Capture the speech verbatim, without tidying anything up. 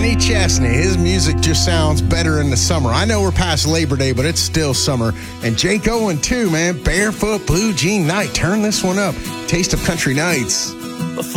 Kenny Chesney. His music just sounds better in the summer. I know we're past Labor Day, but it's still summer. And Jake Owen, too, man. Barefoot Blue Jean Night. Turn this one up. Taste of Country Nights.